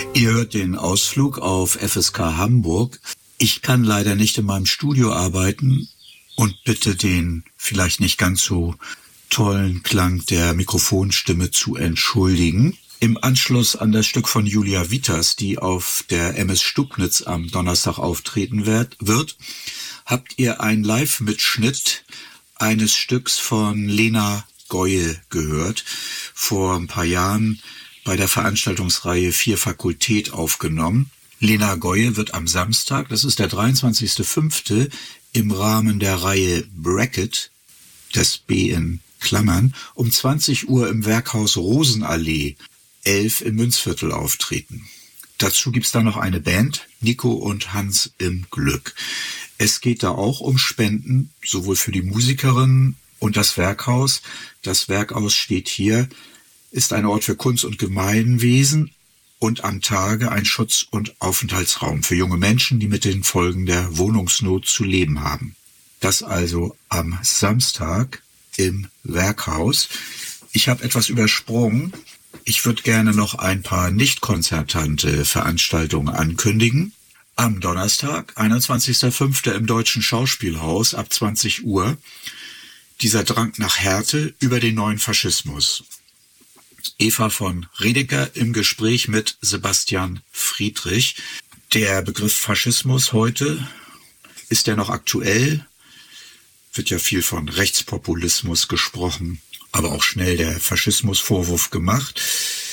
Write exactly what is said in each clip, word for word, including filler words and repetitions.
Ihr hört den Ausflug auf F S K Hamburg. Ich kann leider nicht in meinem Studio arbeiten und bitte den vielleicht nicht ganz so tollen Klang der Mikrofonstimme zu entschuldigen. Im Anschluss an das Stück von Julia Vitas, die auf der M S Stubnitz am Donnerstag auftreten wird, habt ihr einen Live-Mitschnitt eines Stücks von Lena Goye gehört, vor ein paar Jahren bei der Veranstaltungsreihe Vier Fakultät aufgenommen. Lena Goye wird am Samstag, das ist der dreiundzwanzigster fünfte, im Rahmen der Reihe Bracket, das B in Klammern, um zwanzig Uhr im Werkhaus Rosenallee elf im Münzviertel auftreten. Dazu gibt's da noch eine Band, Nico und Hans im Glück. Es geht da auch um Spenden, sowohl für die Musikerin und das Werkhaus. Das Werkhaus steht hier, ist ein Ort für Kunst und Gemeinwesen und am Tage ein Schutz- und Aufenthaltsraum für junge Menschen, die mit den Folgen der Wohnungsnot zu leben haben. Das also am Samstag im Werkhaus. Ich habe etwas übersprungen. Ich würde gerne noch ein paar nicht konzertante Veranstaltungen ankündigen. Am Donnerstag, einundzwanzigster fünfter im Deutschen Schauspielhaus ab zwanzig Uhr. Dieser Drang nach Härte über den neuen Faschismus. Eva von Redeker im Gespräch mit Sebastian Friedrich. Der Begriff Faschismus heute, ist der noch aktuell? Wird ja viel von Rechtspopulismus gesprochen, aber auch schnell der Faschismusvorwurf gemacht.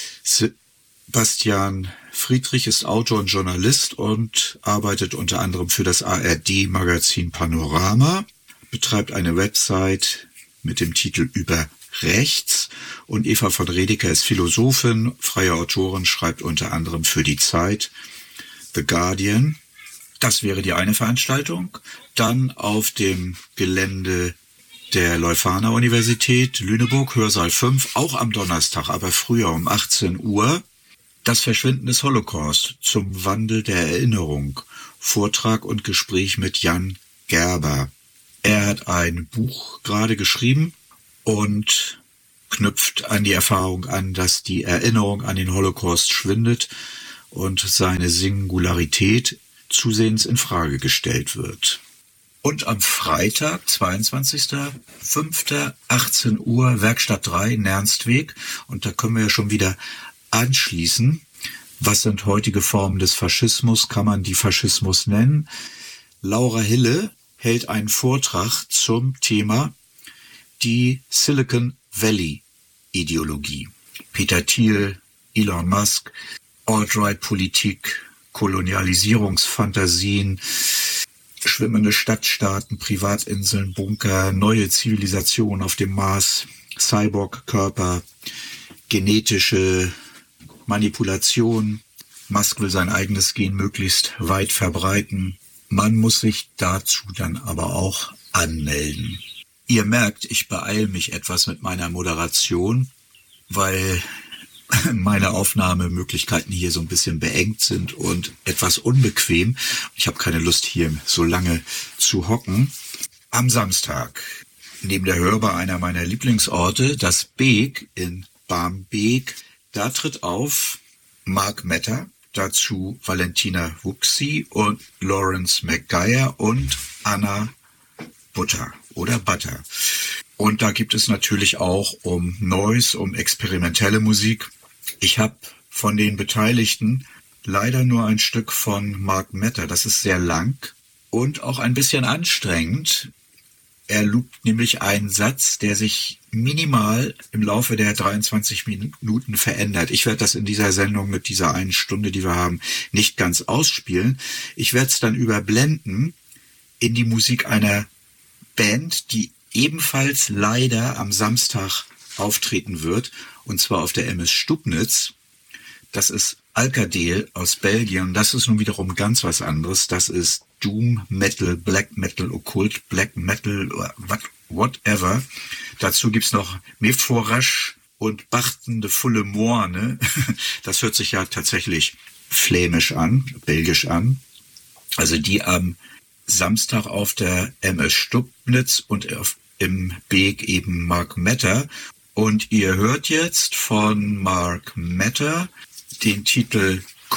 Sebastian Friedrich ist Autor und Journalist und arbeitet unter anderem für das A R D-Magazin Panorama, betreibt eine Website mit dem Titel Über Rechts und Eva von Redeker ist Philosophin, freie Autorin, schreibt unter anderem für die Zeit, The Guardian. Das wäre die eine Veranstaltung. Dann auf dem Gelände der Leuphana Universität Lüneburg, Hörsaal fünf, auch am Donnerstag, aber früher um achtzehn Uhr, das Verschwinden des Holocaust zum Wandel der Erinnerung. Vortrag und Gespräch mit Jan Gerber. Er hat ein Buch gerade geschrieben und knüpft an die Erfahrung an, dass die Erinnerung an den Holocaust schwindet und seine Singularität zusehends in Frage gestellt wird. Und am Freitag, zweiundzwanzigster fünfter, achtzehn Uhr, Werkstatt drei, Nernstweg. Und da können wir ja schon wieder anschließen. Was sind heutige Formen des Faschismus? Kann man die Faschismus nennen? Laura Hille hält einen Vortrag zum Thema die Silicon Valley Ideologie. Peter Thiel, Elon Musk, Alt-Right-Politik, Kolonialisierungsfantasien, schwimmende Stadtstaaten, Privatinseln, Bunker, neue Zivilisation auf dem Mars, Cyborg-Körper, genetische Manipulation. Musk will sein eigenes Gen möglichst weit verbreiten. Man muss sich dazu dann aber auch anmelden. Ihr merkt, ich beeile mich etwas mit meiner Moderation, weil meine Aufnahmemöglichkeiten hier so ein bisschen beengt sind und etwas unbequem. Ich habe keine Lust, hier so lange zu hocken. Am Samstag, neben der Hörbar einer meiner Lieblingsorte, das Beek in Barmbek, da tritt auf Mark Metter, dazu Valentina Wuchsi und Lawrence McGuire und Anna Butter oder Butter. Und da gibt es natürlich auch um Noise, um experimentelle Musik. Ich habe von den Beteiligten leider nur ein Stück von Mark Metter. Das ist sehr lang und auch ein bisschen anstrengend. Er loopt nämlich einen Satz, der sich minimal im Laufe der dreiundzwanzig Minuten verändert. Ich werde das in dieser Sendung mit dieser einen Stunde, die wir haben, nicht ganz ausspielen. Ich werde es dann überblenden in die Musik einer Band, die ebenfalls leider am Samstag auftreten wird, und zwar auf der M S Stubnitz. Das ist Alcadel aus Belgien. Das ist nun wiederum ganz was anderes. Das ist Doom Metal, Black Metal, Okkult, Black Metal, whatever. Dazu gibt's noch Meforash und Bachten de Fulle Moine. Das hört sich ja tatsächlich flämisch an, belgisch an. Also die am Samstag auf der M S Stubnitz und auf, im Beek eben Mark Metter. Und ihr hört jetzt von Mark Metter den Titel